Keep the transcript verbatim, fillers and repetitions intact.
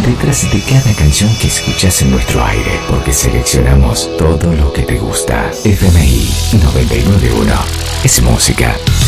detrás de cada canción que escuchás en nuestro aire, porque seleccionamos todo lo que te gusta. F M I noventa y nueve punto uno es música.